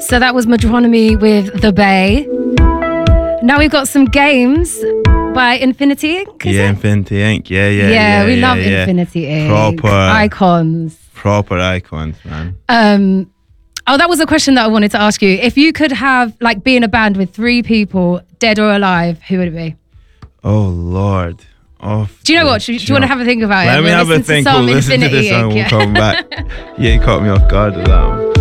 So that was Metronomy with The Bay. Now we've got some games by Infinity Inc. Infinity Inc. Yeah, we love Infinity Inc. Proper icons, man. That was a question that I wanted to ask you. If you could have, like, be in a band with 3 people, dead or alive, who would it be? Oh, Lord. Oh, do you know what? Do you want to have a think about it? Let me have a think. We'll listen to this song. We'll come back. Yeah, you caught me off guard with that one.